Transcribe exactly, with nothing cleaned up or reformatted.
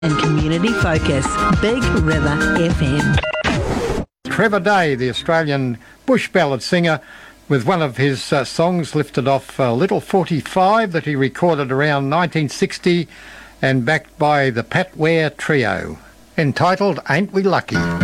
and community focus. Big River F M. Trevor Day, the Australian bush ballad singer, with one of his uh, songs lifted off uh, Little forty-five that he recorded around nineteen sixty and backed by the Pat Ware Trio, entitled Ain't We Lucky?